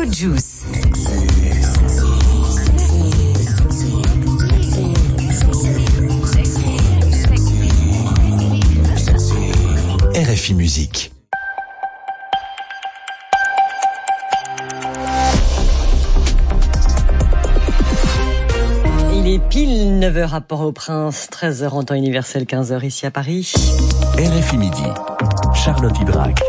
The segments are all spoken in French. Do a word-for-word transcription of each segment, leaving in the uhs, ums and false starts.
Juice. R F I Musique. Il est pile neuf heures à Port-au-Prince, treize heures en temps universel, quinze heures ici à Paris. R F I Midi. Charlotte Hydrac.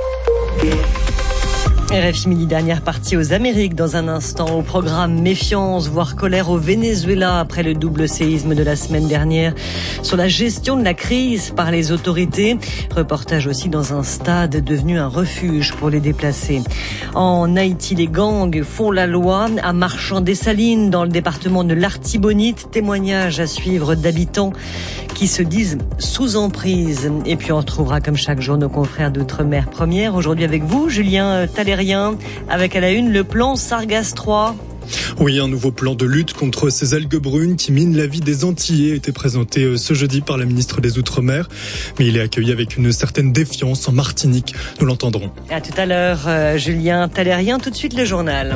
R F I Midi, dernière partie aux Amériques dans un instant. Au programme, méfiance, voire colère au Venezuela après le double séisme de la semaine dernière. Sur la gestion de la crise par les autorités. Reportage aussi dans un stade devenu un refuge pour les déplacés. En Haïti, les gangs font la loi à Marchand-des-Salines dans le département de l'Artibonite. Témoignage à suivre d'habitants qui se disent sous emprise. Et puis on retrouvera comme chaque jour nos confrères d'Outre-mer Première. Aujourd'hui avec vous, Julien Talérien, avec à la une le plan Sargasses trois. Oui, un nouveau plan de lutte contre ces algues brunes qui minent la vie des Antillais a été présenté ce jeudi par la ministre des Outre-mer. Mais il est accueilli avec une certaine défiance en Martinique. Nous l'entendrons. À tout à l'heure, euh, Julien Talérien. Tout de suite le journal.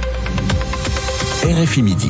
R F I Midi.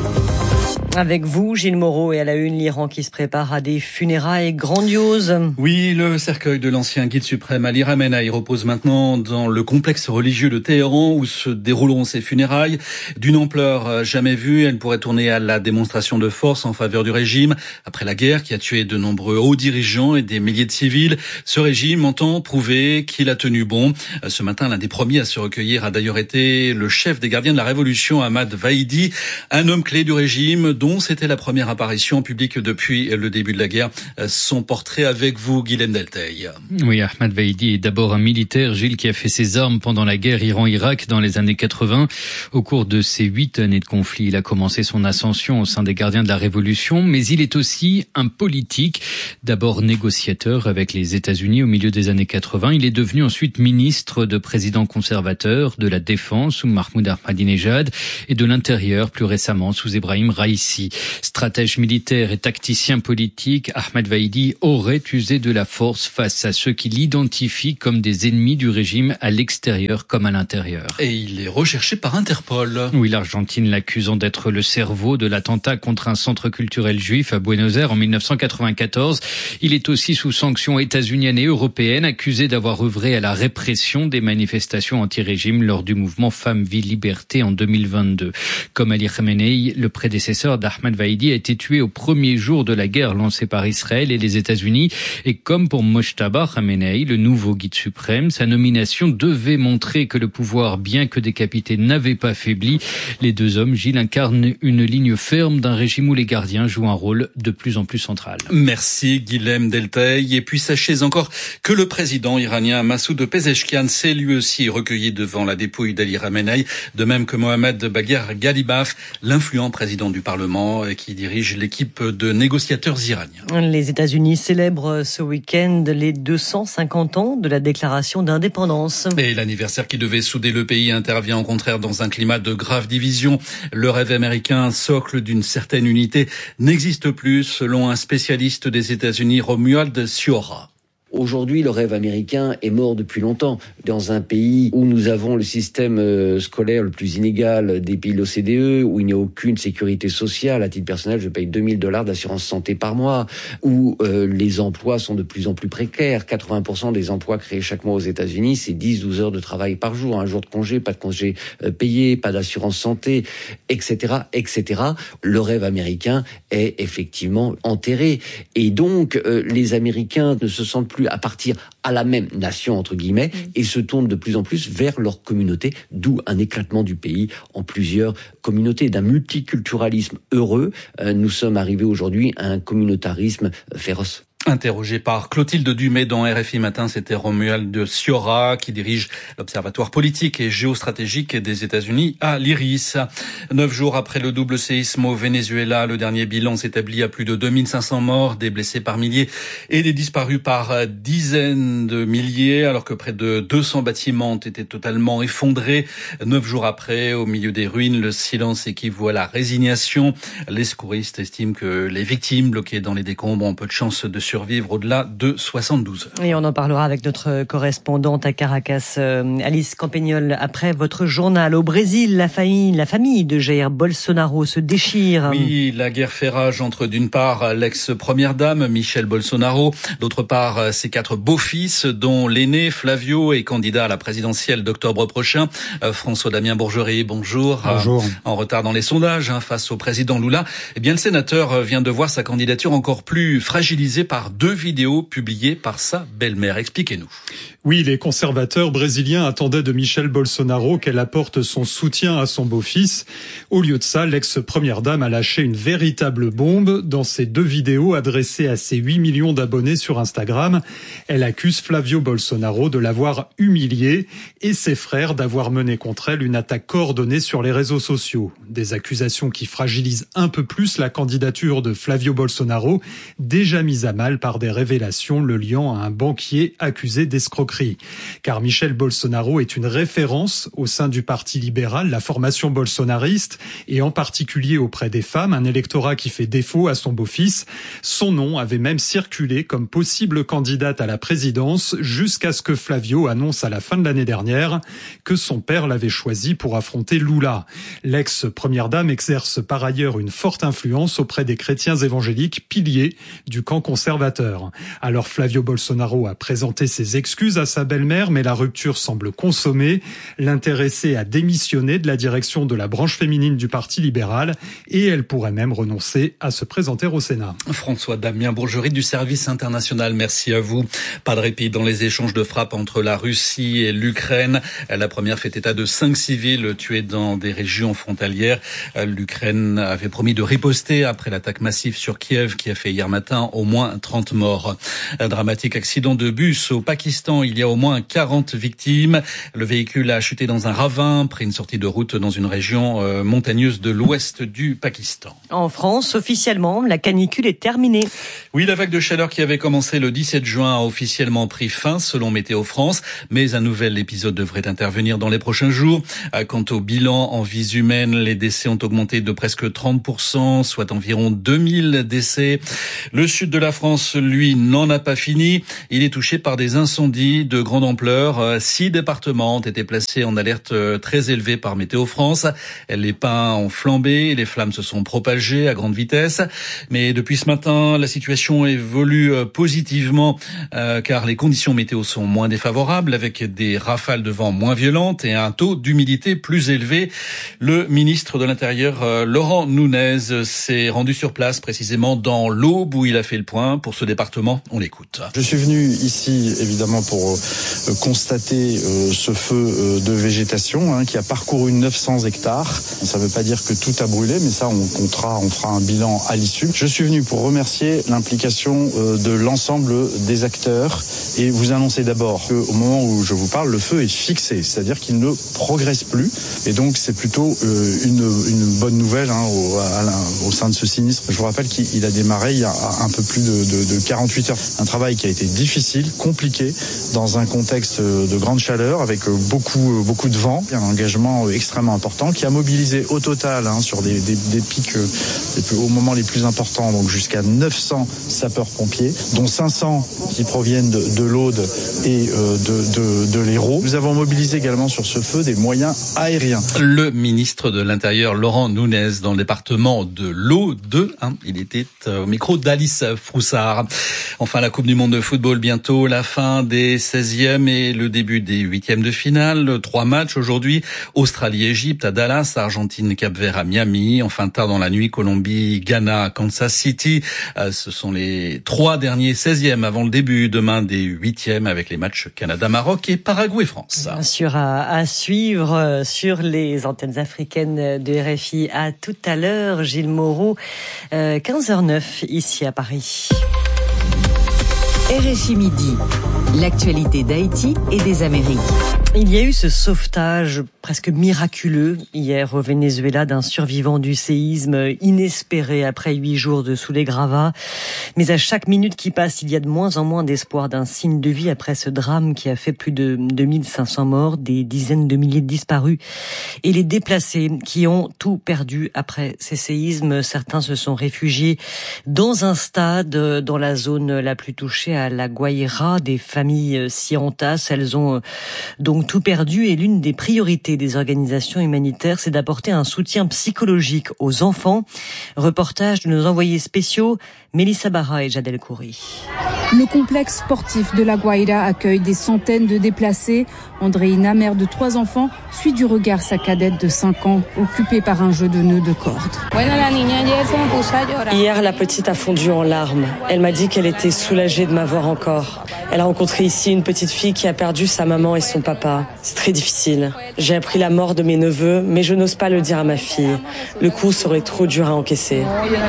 Avec vous, Gilles Moreau, et à la une, l'Iran qui se prépare à des funérailles grandioses. Oui, le cercueil de l'ancien guide suprême Ali Khamenei repose maintenant dans le complexe religieux de Téhéran où se dérouleront ses funérailles. D'une ampleur jamais vue, elle pourrait tourner à la démonstration de force en faveur du régime. Après la guerre qui a tué de nombreux hauts dirigeants et des milliers de civils, ce régime entend prouver qu'il a tenu bon. Ce matin, l'un des premiers à se recueillir a d'ailleurs été le chef des gardiens de la révolution, Ahmad Vahidi, un homme clé du régime dont c'était la première apparition en public depuis le début de la guerre. Son portrait avec vous, Guilhem Delteil. Oui, Ahmad Vahidi est d'abord un militaire, Gilles, qui a fait ses armes pendant la guerre Iran-Irak dans les années quatre-vingts. Au cours de ces huit années de conflit, il a commencé son ascension au sein des gardiens de la Révolution, mais il est aussi un politique. D'abord négociateur avec les États-Unis au milieu des années quatre-vingts. Il est devenu ensuite ministre de président conservateur, de la Défense sous Mahmoud Ahmadinejad et de l'Intérieur plus récemment sous Ebrahim Raïssi. Stratège militaire et tacticien politique, Ahmad Vahidi aurait usé de la force face à ceux qui l'identifient comme des ennemis du régime à l'extérieur comme à l'intérieur. Et il est recherché par Interpol. Oui, l'Argentine l'accusant d'être le cerveau de l'attentat contre un centre culturel juif à Buenos Aires en mille neuf cent quatre-vingt-quatorze. Il est aussi sous sanctions états-uniennes et européennes, accusé d'avoir œuvré à la répression des manifestations anti-régime lors du mouvement Femmes, Vie, Liberté en deux mille vingt-deux. Comme Ali Khamenei, le prédécesseur d'Ahmad Vahidi a été tué au premier jour de la guerre lancée par Israël et les États-Unis. Et comme pour Mojtaba Khamenei, le nouveau guide suprême, sa nomination devait montrer que le pouvoir, bien que décapité, n'avait pas faibli. Les deux hommes, Gilles, incarnent une ligne ferme d'un régime où les gardiens jouent un rôle de plus en plus central. Merci Guilhem Delteil. Et puis sachez encore que le président iranien Massoud Pezeshkian s'est lui aussi recueilli devant la dépouille d'Ali Khamenei, de même que Mohamed Bagher Ghalibaf, l'influent président du Parlement qui dirige l'équipe de négociateurs iraniens. Les États-Unis célèbrent ce week-end les deux cent cinquante ans de la déclaration d'indépendance. Et l'anniversaire qui devait souder le pays intervient au contraire dans un climat de grave division. Le rêve américain, socle d'une certaine unité, n'existe plus selon un spécialiste des États-Unis, Romuald Sciorra. Aujourd'hui, le rêve américain est mort depuis longtemps. Dans un pays où nous avons le système scolaire le plus inégal des pays de l'O C D E, où il n'y a aucune sécurité sociale, à titre personnel, je paye deux mille dollars d'assurance santé par mois, où euh, les emplois sont de plus en plus précaires. quatre-vingts pour cent des emplois créés chaque mois aux États-Unis, c'est dix à douze heures de travail par jour, un jour de congé, pas de congé euh, payé, pas d'assurance santé, et cetera, et cetera. Le rêve américain est effectivement enterré. Et donc, euh, les Américains ne se sentent plus à partir à la même nation, entre guillemets, mmh. et se tournent de plus en plus vers leur communauté, d'où un éclatement du pays en plusieurs communautés. D'un multiculturalisme heureux, euh, nous sommes arrivés aujourd'hui à un communautarisme féroce. Interrogé par Clotilde Dumais dans R F I Matin, c'était Romuald Sciorra qui dirige l'Observatoire politique et géostratégique des États-Unis à l'I R I S. Neuf jours après le double séisme au Venezuela, le dernier bilan s'établit à plus de deux mille cinq cents morts, des blessés par milliers et des disparus par dizaines de milliers, alors que près de deux cents bâtiments ont été totalement effondrés. Neuf jours après, au milieu des ruines, le silence équivaut à la résignation. Les secouristes estiment que les victimes bloquées dans les décombres ont peu de chances de survivre au-delà de soixante-douze heures. Et on en parlera avec notre correspondante à Caracas, Alice Campagnol, après votre journal. Au Brésil, la famille, la famille de Jair Bolsonaro se déchire. Oui, la guerre fait rage entre d'une part l'ex-première dame Michelle Bolsonaro, d'autre part ses quatre beaux-fils, dont l'aîné Flavio est candidat à la présidentielle d'octobre prochain. Euh, François-Damien Bourgerie, bonjour. Bonjour. Euh, en retard dans les sondages hein, face au président Lula. Eh bien, le sénateur vient de voir sa candidature encore plus fragilisée par deux vidéos publiées par sa belle-mère. Expliquez-nous. Oui, les conservateurs brésiliens attendaient de Michelle Bolsonaro qu'elle apporte son soutien à son beau-fils. Au lieu de ça, l'ex-première dame a lâché une véritable bombe dans ses deux vidéos adressées à ses huit millions d'abonnés sur Instagram. Elle accuse Flavio Bolsonaro de l'avoir humiliée et ses frères d'avoir mené contre elle une attaque coordonnée sur les réseaux sociaux. Des accusations qui fragilisent un peu plus la candidature de Flavio Bolsonaro, déjà mise à mal par des révélations le liant à un banquier accusé d'escroquerie. Car Michelle Bolsonaro est une référence au sein du Parti libéral, la formation bolsonariste, et en particulier auprès des femmes, un électorat qui fait défaut à son beau-fils. Son nom avait même circulé comme possible candidate à la présidence jusqu'à ce que Flavio annonce à la fin de l'année dernière que son père l'avait choisi pour affronter Lula. L'ex-première dame exerce par ailleurs une forte influence auprès des chrétiens évangéliques, piliers du camp conservateur. Alors Flavio Bolsonaro a présenté ses excuses à sa belle-mère, mais la rupture semble consommée. L'intéressée a démissionné de la direction de la branche féminine du Parti libéral et elle pourrait même renoncer à se présenter au Sénat. François-Damien Bourgerie du service international, merci à vous. Pas de répit dans les échanges de frappes entre la Russie et l'Ukraine. La première fait état de cinq civils tués dans des régions frontalières. L'Ukraine avait promis de riposter après l'attaque massive sur Kiev qui a fait hier matin au moins trente morts. Un dramatique accident de bus au Pakistan. Il y a au moins quarante victimes. Le véhicule a chuté dans un ravin, pris une sortie de route dans une région euh, montagneuse de l'ouest du Pakistan. En France, officiellement, la canicule est terminée. Oui, la vague de chaleur qui avait commencé le dix-sept juin a officiellement pris fin selon Météo France, mais un nouvel épisode devrait intervenir dans les prochains jours. Quant au bilan en vies humaines, les décès ont augmenté de presque trente pour cent, soit environ deux mille décès. Le sud de la France, lui, n'en a pas fini. Il est touché par des incendies de grande ampleur. Six départements ont été placés en alerte très élevée par Météo France. Les pins ont flambé, les flammes se sont propagées à grande vitesse. Mais depuis ce matin, la situation évolue positivement euh, car les conditions météo sont moins défavorables avec des rafales de vent moins violentes et un taux d'humidité plus élevé. Le ministre de l'Intérieur, euh, Laurent Nunez, s'est rendu sur place précisément dans l'Aube où il a fait le point pour ce département. On l'écoute. Je suis venu ici évidemment pour euh, constater euh, ce feu euh, de végétation hein, qui a parcouru neuf cents hectares. Ça ne veut pas dire que tout a brûlé, mais ça on comptera, on fera un bilan à l'issue. Je suis venu pour remercier l'implication euh, de l'ensemble des acteurs et vous annoncer d'abord qu'au moment où je vous parle, le feu est fixé, c'est-à-dire qu'il ne progresse plus. Et donc c'est plutôt euh, une, une bonne nouvelle hein, au, à, au sein de ce sinistre. Je vous rappelle qu'il a démarré il y a un peu plus de, de, de quarante-huit heures. Un travail qui a été difficile, compliqué, dans un contexte de grande chaleur, avec beaucoup, beaucoup de vent. Il y a un engagement extrêmement important qui a mobilisé au total hein, sur des, des, des pics les plus, au moment les plus importants, donc jusqu'à neuf cents sapeurs-pompiers, dont cinq cents qui proviennent de, de l'Aude et euh, de, de, de l'Hérault. Nous avons mobilisé également sur ce feu des moyens aériens. Le ministre de l'Intérieur, Laurent Nunez, dans le département de l'Aude, hein, il était au micro d'Alice Froussard. Enfin, la Coupe du Monde de football bientôt, la fin des seizièmes et le début des huitièmes de finale. Trois matchs aujourd'hui, Australie-Égypte à Dallas, Argentine-Cap-Vert à Miami. Enfin, tard dans la nuit, Colombie-Ghana, Kansas City. Ce sont les trois derniers seizièmes avant le début demain des huitièmes avec les matchs Canada-Maroc et Paraguay-France. Bien sûr, à, à suivre sur les antennes africaines de R F I. À tout à l'heure, Gilles Moreau, euh, quinze heures neuf ici à Paris. R F I Midi, l'actualité d'Haïti et des Amériques. Il y a eu ce sauvetage presque miraculeux hier au Venezuela d'un survivant du séisme inespéré après huit jours de sous les gravats. Mais à chaque minute qui passe, il y a de moins en moins d'espoir d'un signe de vie après ce drame qui a fait plus de deux mille cinq cents morts, des dizaines de milliers de disparus et les déplacés qui ont tout perdu après ces séismes. Certains se sont réfugiés dans un stade dans la zone la plus touchée à La Guaira. Des familles s'y entassent. Elles ont donc tout perdu et l'une des priorités des organisations humanitaires, c'est d'apporter un soutien psychologique aux enfants. Reportage de nos envoyés spéciaux, Mélissa Barra et Jadel Khoury. Le complexe sportif de La Guaira accueille des centaines de déplacés. Andreina, mère de trois enfants, suit du regard sa cadette de cinq ans, occupée par un jeu de nœuds de corde. Hier, la petite a fondu en larmes. Elle m'a dit qu'elle était soulagée de m'avoir encore. Elle a rencontré ici une petite fille qui a perdu sa maman et son papa. C'est très difficile. J'ai appris la mort de mes neveux, mais je n'ose pas le dire à ma fille. Le coup serait trop dur à encaisser.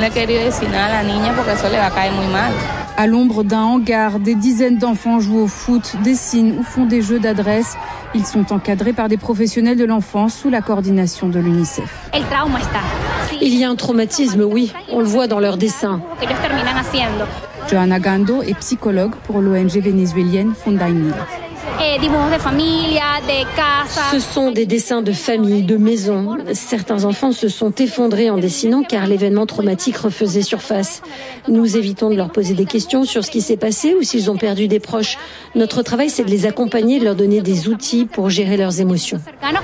À l'ombre d'un hangar, des dizaines d'enfants jouent au foot, dessinent ou font des jeux d'adresse. Ils sont encadrés par des professionnels de l'enfance sous la coordination de l'UNICEF. Il y a un traumatisme, oui. On le voit dans leurs dessins. Johanna Gando est psychologue pour l'O N G vénézuélienne Funday Mil. Ce sont des dessins de famille, de maisons. Certains enfants se sont effondrés en dessinant car l'événement traumatique refaisait surface. Nous évitons de leur poser des questions sur ce qui s'est passé ou s'ils ont perdu des proches. Notre travail, c'est de les accompagner, de leur donner des outils pour gérer leurs émotions.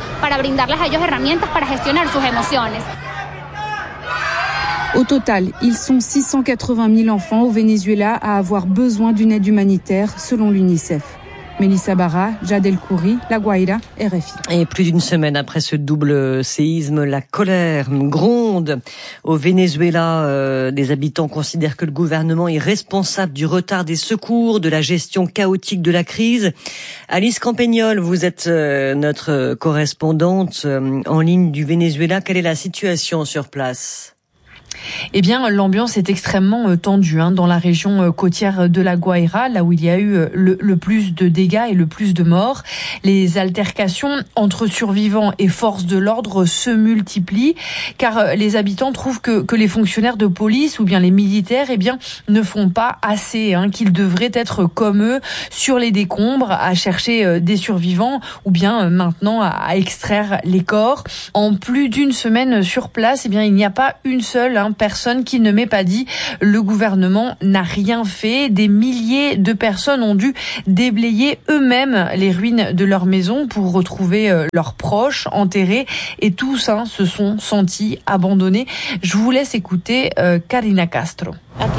Au total, ils sont six cent quatre-vingt mille enfants au Venezuela à avoir besoin d'une aide humanitaire, selon l'UNICEF. Mélissa Barra, Jadel Khoury, La Guaira, R F I. Et plus d'une semaine après ce double séisme, la colère gronde au Venezuela. Euh, des habitants considèrent que le gouvernement est responsable du retard des secours, de la gestion chaotique de la crise. Alice Campagnol, vous êtes euh, notre correspondante euh, en ligne du Venezuela. Quelle est la situation sur place ? Eh bien, l'ambiance est extrêmement tendue hein, dans la région côtière de La Guaira, là où il y a eu le, le plus de dégâts et le plus de morts. Les altercations entre survivants et forces de l'ordre se multiplient, car les habitants trouvent que, que les fonctionnaires de police ou bien les militaires eh bien, ne font pas assez, hein, qu'ils devraient être comme eux sur les décombres, à chercher des survivants ou bien maintenant à, à extraire les corps. En plus d'une semaine sur place, eh bien, il n'y a pas une seule hein, personne qui ne m'ait pas dit le gouvernement n'a rien fait. Des milliers de personnes ont dû déblayer eux-mêmes les ruines de leur maison pour retrouver leurs proches enterrés et tous hein, se sont sentis abandonnés. Je vous laisse écouter euh, Karina Castro.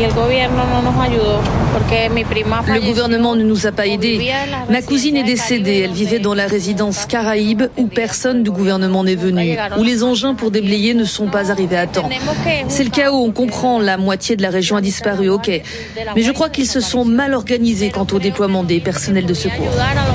Le gouvernement ne nous a pas aidés. Ma cousine est décédée. Elle vivait dans la résidence Caraïbes où personne du gouvernement n'est venu, où les engins pour déblayer ne sont pas arrivés à temps. C'est le chaos, on comprend, la moitié de la région a disparu, ok. Mais je crois qu'ils se sont mal organisés quant au déploiement des personnels de secours.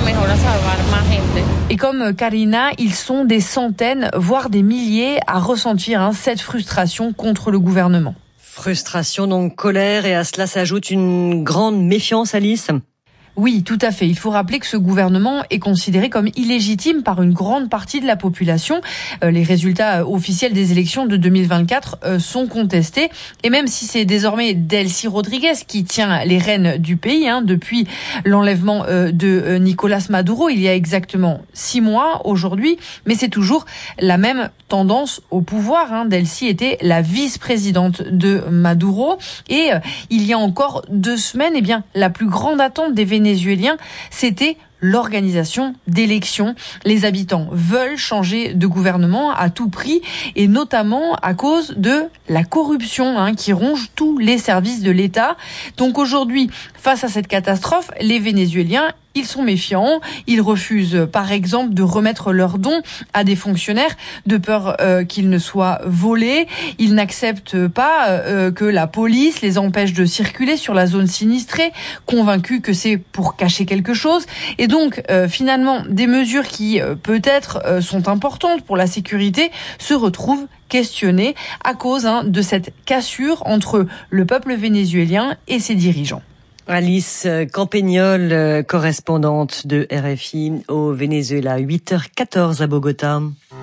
Et comme Karina, ils sont des centaines, voire des milliers à ressentir hein, cette frustration contre le gouvernement. Frustration, donc colère, et à cela s'ajoute une grande méfiance, Alice. Oui, tout à fait. Il faut rappeler que ce gouvernement est considéré comme illégitime par une grande partie de la population. Euh, les résultats officiels des élections de deux mille vingt-quatre euh, sont contestés. Et même si c'est désormais Delcy Rodriguez qui tient les rênes du pays, hein, depuis l'enlèvement euh, de euh, Nicolás Maduro, il y a exactement six mois aujourd'hui, mais c'est toujours la même tendance au pouvoir. Hein. Delcy était la vice-présidente de Maduro. Et euh, il y a encore deux semaines, eh bien, la plus grande attente des Vénézuéliens, c'était l'organisation d'élections. Les habitants veulent changer de gouvernement à tout prix et notamment à cause de la corruption hein, qui ronge tous les services de l'État. Donc aujourd'hui, face à cette catastrophe, les Vénézuéliens ils sont méfiants, ils refusent par exemple de remettre leurs dons à des fonctionnaires de peur euh, qu'ils ne soient volés. Ils n'acceptent pas euh, que la police les empêche de circuler sur la zone sinistrée, convaincus que c'est pour cacher quelque chose. Et donc euh, finalement, des mesures qui euh, peut-être euh, sont importantes pour la sécurité se retrouvent questionnées à cause hein, de cette cassure entre le peuple vénézuélien et ses dirigeants. Alice Campagnol, correspondante de R F I au Venezuela, huit heures quatorze à Bogota.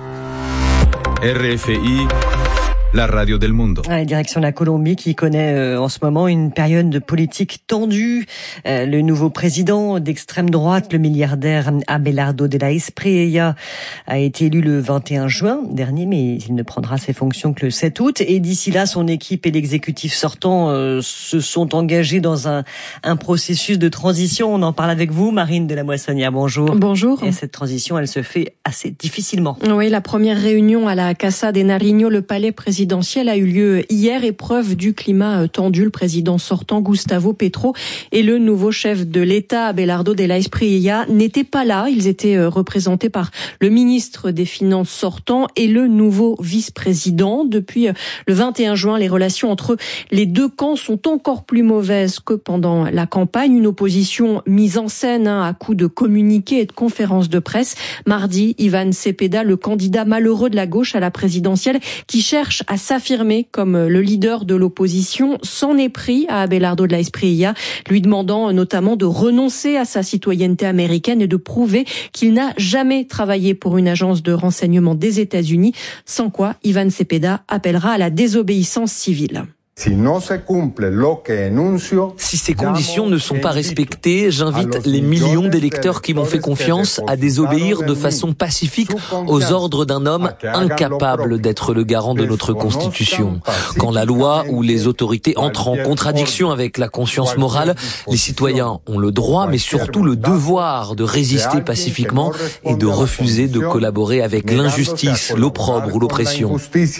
R F I, la radio del mundo. Ah, direction la Colombie qui connaît euh, en ce moment une période de politique tendue. Euh, le nouveau président d'extrême droite, le milliardaire Abelardo de la Espriella, a été élu le vingt et un juin dernier, mais il ne prendra ses fonctions que le sept août. Et d'ici là, son équipe et l'exécutif sortant euh, se sont engagés dans un, un processus de transition. On en parle avec vous, Marine de la Moissonnière. Bonjour. Bonjour. Et cette transition, elle se fait assez difficilement. Oui, la première réunion à la Casa de Nariño, le palais présidentiel, a eu lieu hier. Épreuve du climat tendu. Le président sortant, Gustavo Petro, et le nouveau chef de l'État, Abelardo de la Espriella, n'étaient pas là. Ils étaient représentés par le ministre des Finances sortant et le nouveau vice-président. Depuis le vingt et un juin, les relations entre les deux camps sont encore plus mauvaises que pendant la campagne. Une opposition mise en scène hein, à coups de communiqués et de conférences de presse. Mardi, Iván Cepeda, le candidat malheureux de la gauche à la présidentielle, qui cherche à s'affirmer comme le leader de l'opposition, s'en est pris à Abelardo de la Espriella, lui demandant notamment de renoncer à sa citoyenneté américaine et de prouver qu'il n'a jamais travaillé pour une agence de renseignement des États-Unis, sans quoi Iván Cepeda appellera à la désobéissance civile. Si ces conditions ne sont pas respectées, j'invite les millions d'électeurs qui m'ont fait confiance à désobéir de façon pacifique aux ordres d'un homme incapable d'être le garant de notre Constitution. Quand la loi ou les autorités entrent en contradiction avec la conscience morale, les citoyens ont le droit, mais surtout le devoir de résister pacifiquement et de refuser de collaborer avec l'injustice, l'opprobre ou l'oppression.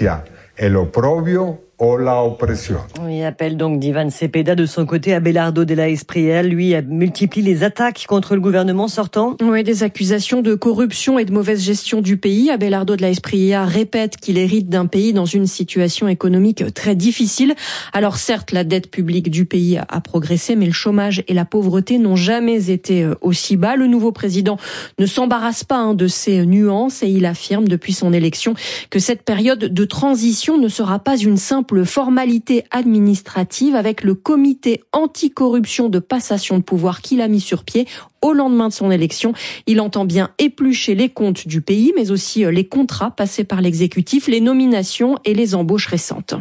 Il appelle donc d'Iván Cepeda. De son côté, Abelardo de la Espriella, lui, multiplie les attaques contre le gouvernement sortant. Oui, des accusations de corruption et de mauvaise gestion du pays. Abelardo de la Espriella répète qu'il hérite d'un pays dans une situation économique très difficile. Alors certes, la dette publique du pays a progressé, mais le chômage et la pauvreté n'ont jamais été aussi bas. Le nouveau président ne s'embarrasse pas hein, de ces nuances et il affirme depuis son élection que cette période de transition ne sera pas une simple formalité administrative avec le comité anticorruption de passation de pouvoir qu'il a mis sur pied au lendemain de son élection. Il entend bien éplucher les comptes du pays, mais aussi les contrats passés par l'exécutif, les nominations et les embauches récentes.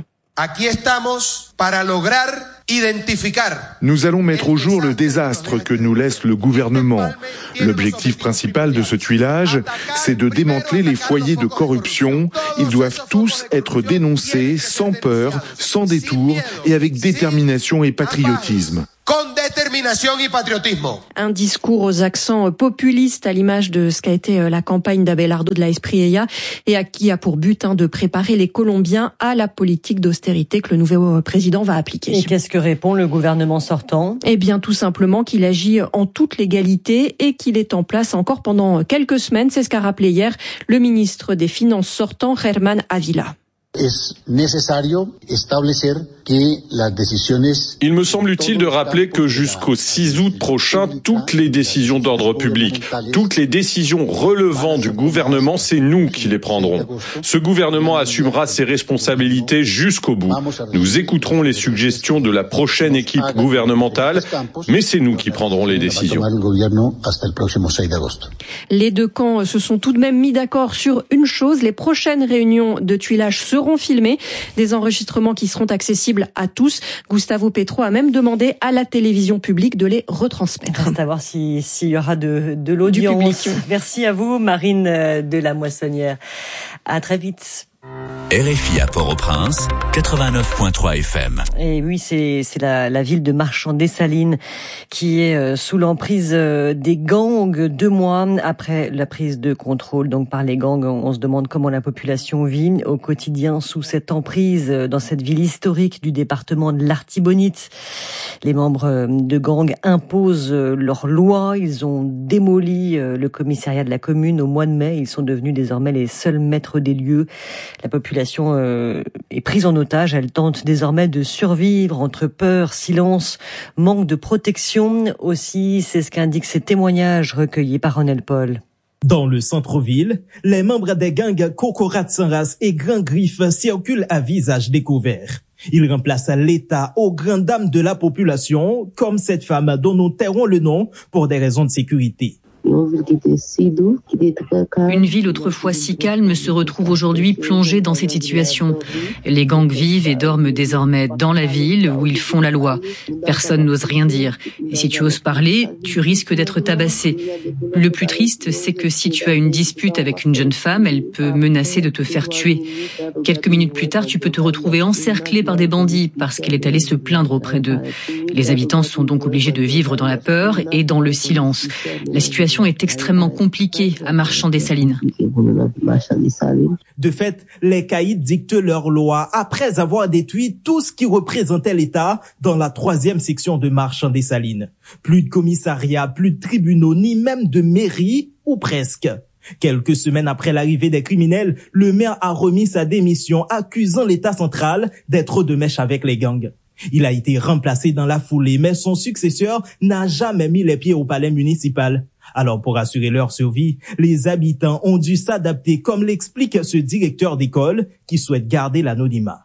Nous allons mettre au jour le désastre que nous laisse le gouvernement. L'objectif principal de ce tuilage, c'est de démanteler les foyers de corruption. Ils doivent tous être dénoncés sans peur, sans détour et avec détermination et patriotisme. Un discours aux accents populistes à l'image de ce qu'a été la campagne d'Abelardo de la Espriella et à qui a pour but hein, de préparer les Colombiens à la politique d'austérité que le nouveau président va appliquer. Et qu'est-ce que répond le gouvernement sortant ? Eh bien tout simplement qu'il agit en toute légalité et qu'il est en place encore pendant quelques semaines. C'est ce qu'a rappelé hier le ministre des Finances sortant, Germán Ávila. Il me semble utile de rappeler que jusqu'au six août prochain, toutes les décisions d'ordre public, toutes les décisions relevant du gouvernement, c'est nous qui les prendrons. Ce gouvernement assumera ses responsabilités jusqu'au bout. Nous écouterons les suggestions de la prochaine équipe gouvernementale, mais c'est nous qui prendrons les décisions. Les deux camps se sont tout de même mis d'accord sur une chose, les prochaines réunions de tuilage seront filmés, des enregistrements qui seront accessibles à tous. Gustavo Petro a même demandé à la télévision publique de les retransmettre. Reste à voir si, s'il y aura de, de l'audience. Merci à vous, Marine de la Moissonnière. À très vite. R F I à Port-au-Prince, quatre-vingt-neuf virgule trois F M. Et oui, c'est c'est la la ville de Marchand-des-Salines qui est euh, sous l'emprise euh, des gangs deux mois après la prise de contrôle donc par les gangs. On, on se demande comment la population vit au quotidien sous cette emprise euh, dans cette ville historique du département de l'Artibonite. Les membres euh, de gangs imposent euh, leurs lois. Ils ont démoli euh, le commissariat de la commune au mois de mai. Ils sont devenus désormais les seuls maîtres des lieux. La population euh, est prise en otage. Elle tente désormais de survivre entre peur, silence, manque de protection. Aussi, c'est ce qu'indiquent ces témoignages recueillis par Ronel Paul. Dans le centre-ville, les membres des gangs Cocorat Sans Race et Grand Griffe circulent à visage découvert. Il remplace l'État aux grandes dames de la population, comme cette femme dont nous tairons le nom pour des raisons de sécurité. Une ville autrefois si calme se retrouve aujourd'hui plongée dans cette situation. Les gangs vivent et dorment désormais dans la ville où ils font la loi. Personne n'ose rien dire. Et si tu oses parler, tu risques d'être tabassé. Le plus triste, c'est que si tu as une dispute avec une jeune femme, elle peut menacer de te faire tuer. Quelques minutes plus tard, tu peux te retrouver encerclé par des bandits parce qu'elle est allée se plaindre auprès d'eux. Les habitants sont donc obligés de vivre dans la peur et dans le silence. La situation est extrêmement compliquée à Marchand-des-Salines. De fait, les caïds dictent leur loi après avoir détruit tout ce qui représentait l'État dans la troisième section de Marchand-des-Salines. Plus de commissariats, plus de tribunaux, ni même de mairie, ou presque. Quelques semaines après l'arrivée des criminels, le maire a remis sa démission accusant l'État central d'être de mèche avec les gangs. Il a été remplacé dans la foulée, mais son successeur n'a jamais mis les pieds au palais municipal. Alors, pour assurer leur survie, les habitants ont dû s'adapter, comme l'explique ce directeur d'école qui souhaite garder l'anonymat.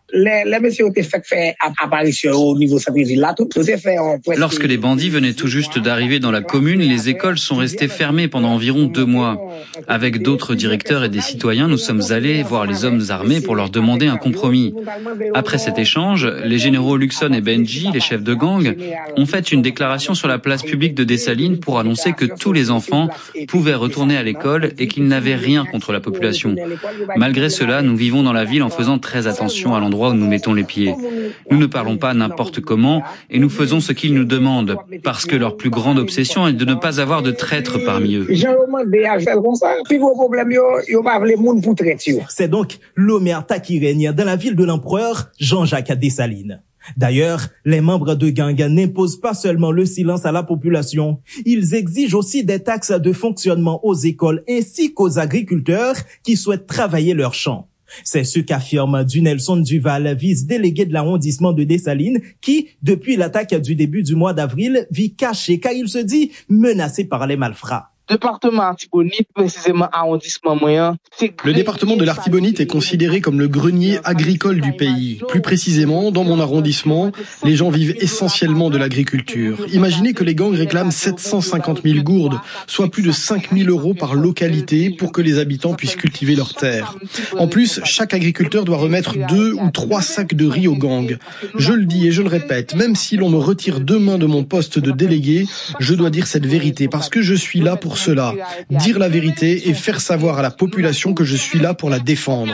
Lorsque les bandits venaient tout juste d'arriver dans la commune, les écoles sont restées fermées pendant environ deux mois. Avec d'autres directeurs et des citoyens, nous sommes allés voir les hommes armés pour leur demander un compromis. Après cet échange, les généraux Luxon et Benji, les chefs de gang, ont fait une déclaration sur la place publique de Dessalines pour annoncer que tous les enfants pouvaient retourner à l'école et qu'ils n'avaient rien contre la population. Malgré cela, nous vivons dans la ville en faisant très attention à l'endroit où nous mettons les pieds. Nous ne parlons pas n'importe comment et nous faisons ce qu'ils nous demandent, parce que leur plus grande obsession est de ne pas avoir de traîtres parmi eux. C'est donc l'omerta qui règne dans la ville de l'empereur Jean-Jacques Dessalines. D'ailleurs, les membres de gangs n'imposent pas seulement le silence à la population, ils exigent aussi des taxes de fonctionnement aux écoles ainsi qu'aux agriculteurs qui souhaitent travailler leurs champs. C'est ce qu'affirme Dunelson Duval, vice-délégué de l'arrondissement de Dessalines, qui, depuis l'attaque du début du mois d'avril, vit caché car il se dit menacé par les malfrats. Département Artibonite, précisément arrondissement moyen. Le département de l'Artibonite est considéré comme le grenier agricole du pays. Plus précisément, dans mon arrondissement, les gens vivent essentiellement de l'agriculture. Imaginez que les gangs réclament sept cent cinquante mille gourdes, soit plus de cinq mille euros par localité pour que les habitants puissent cultiver leurs terres. En plus, chaque agriculteur doit remettre deux ou trois sacs de riz aux gangs. Je le dis et je le répète, même si l'on me retire demain de mon poste de délégué, je dois dire cette vérité parce que je suis là pour cela, dire la vérité et faire savoir à la population que je suis là pour la défendre.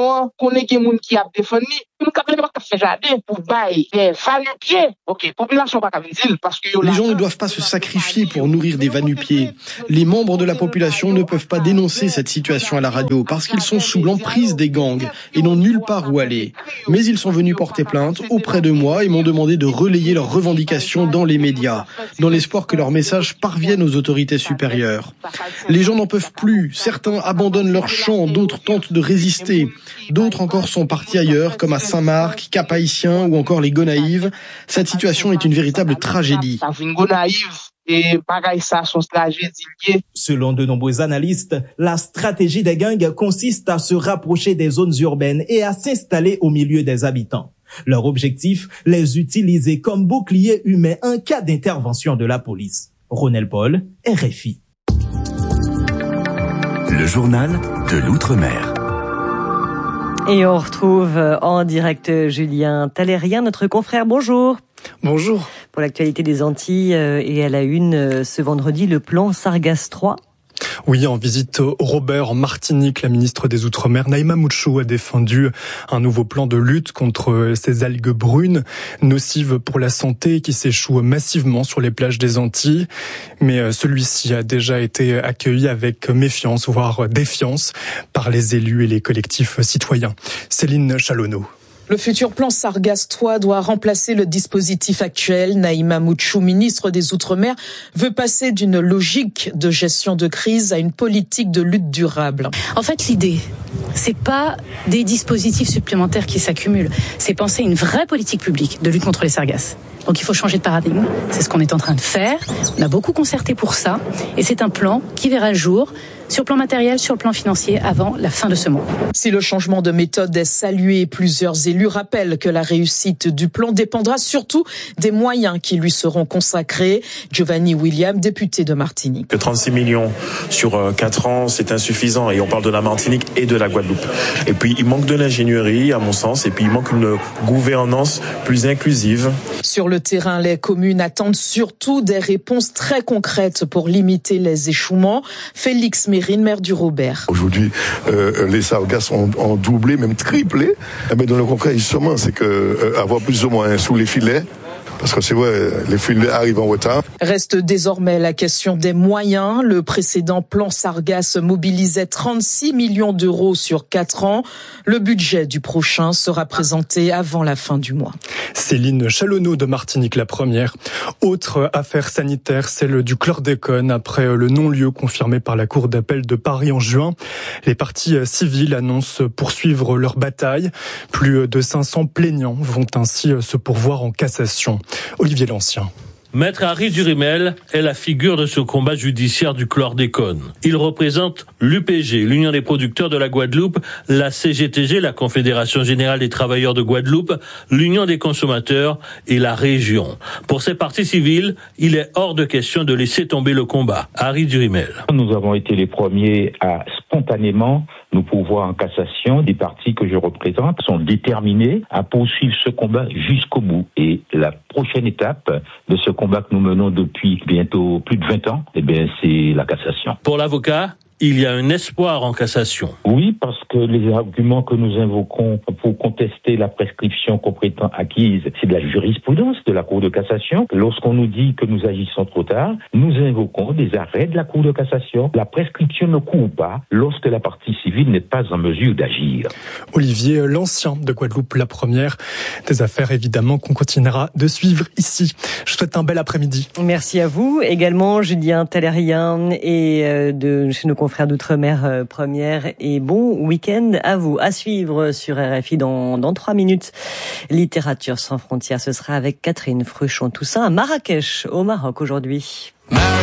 Les gens ne doivent pas se sacrifier pour nourrir des va-nu-pieds. Les membres de la population ne peuvent pas dénoncer cette situation à la radio parce qu'ils sont sous l'emprise des gangs et n'ont nulle part où aller. Mais ils sont venus porter plainte auprès de moi et m'ont demandé de relayer leurs revendications dans les médias, dans l'espoir que leurs messages parviennent aux autorités supérieures. Les gens n'en peuvent plus. Certains abandonnent leurs champs, d'autres tentent de résister. D'autres encore sont partis ailleurs, comme à Saint-Marc, Cap-Haïtien ou encore les Gonaïves. Cette situation est une véritable tragédie. Selon de nombreux analystes, la stratégie des gangs consiste à se rapprocher des zones urbaines et à s'installer au milieu des habitants. Leur objectif, les utiliser comme bouclier humain en cas d'intervention de la police. Ronel Paul, R F I. Le journal de l'Outre-mer. Et on retrouve en direct Julien Talérien, notre confrère. Bonjour. Bonjour. Pour l'actualité des Antilles et à la une ce vendredi, le plan Sargasses trois. Oui, en visite au Robert en Martinique, la ministre des Outre-mer, Naïma Mouchou, a défendu un nouveau plan de lutte contre ces algues brunes, nocives pour la santé, qui s'échouent massivement sur les plages des Antilles. Mais celui-ci a déjà été accueilli avec méfiance, voire défiance, par les élus et les collectifs citoyens. Céline Chalonneau. Le futur plan Sargasses trois doit remplacer le dispositif actuel. Naïma Mouchou, ministre des Outre-mer, veut passer d'une logique de gestion de crise à une politique de lutte durable. En fait, l'idée, c'est pas des dispositifs supplémentaires qui s'accumulent. C'est penser une vraie politique publique de lutte contre les sargasses. Donc il faut changer de paradigme. C'est ce qu'on est en train de faire. On a beaucoup concerté pour ça. Et c'est un plan qui verra le jour sur le plan matériel, sur le plan financier, avant la fin de ce mois. Si le changement de méthode est salué, plusieurs élus rappellent que la réussite du plan dépendra surtout des moyens qui lui seront consacrés. Giovanni William, député de Martinique. Que trente-six millions sur quatre ans, c'est insuffisant et on parle de la Martinique et de la Guadeloupe. Et puis il manque de l'ingénierie à mon sens et puis il manque une gouvernance plus inclusive. Sur le terrain, les communes attendent surtout des réponses très concrètes pour limiter les échouements. Félix Mérine, maire du Robert. Aujourd'hui, euh, les sargasses ont, ont doublé, même triplé. Mais dans le concret, justement, c'est que euh, avoir plus ou moins sous les filets. Parce que c'est vrai, les filets arrivent en retard. Reste désormais la question des moyens. Le précédent plan Sargasses mobilisait trente-six millions d'euros sur quatre ans. Le budget du prochain sera présenté avant la fin du mois. Céline Chalonneau de Martinique, la première. Autre affaire sanitaire, celle du chlordécone. Après le non-lieu confirmé par la Cour d'appel de Paris en juin, les parties civiles annoncent poursuivre leur bataille. Plus de cinq cents plaignants vont ainsi se pourvoir en cassation. Olivier Lancien. Maître Harry Durimel est la figure de ce combat judiciaire du chlordécone. Il représente l'U P G, l'Union des producteurs de la Guadeloupe, la C G T G, la Confédération générale des travailleurs de Guadeloupe, l'Union des consommateurs et la région. Pour ces parties civiles, il est hors de question de laisser tomber le combat. Harry Durimel. Nous avons été les premiers à spontanément nous pourvoir en cassation. Des partis que je représente sont déterminés à poursuivre ce combat jusqu'au bout. Et la prochaine étape de ce combat que nous menons depuis bientôt plus de vingt ans, eh bien, c'est la cassation. Pour l'avocat, il y a un espoir en cassation. Oui, parce que les arguments que nous invoquons pour contester la prescription qu'on prétend acquise, c'est de la jurisprudence de la Cour de cassation. Lorsqu'on nous dit que nous agissons trop tard, nous invoquons des arrêts de la Cour de cassation. La prescription ne court pas lorsque la partie civile n'est pas en mesure d'agir. Olivier Lancien de Guadeloupe, la première. Des affaires évidemment qu'on continuera de suivre ici. Je vous souhaite un bel après-midi. Merci à vous. Également Julien Talérien et euh, de chez nos confrères d'Outre-mer euh, première et bon week-end à vous. À suivre sur R F I dans, dans trois minutes. Littérature sans frontières, ce sera avec Catherine Fruchon. Tout ça à Marrakech, au Maroc aujourd'hui.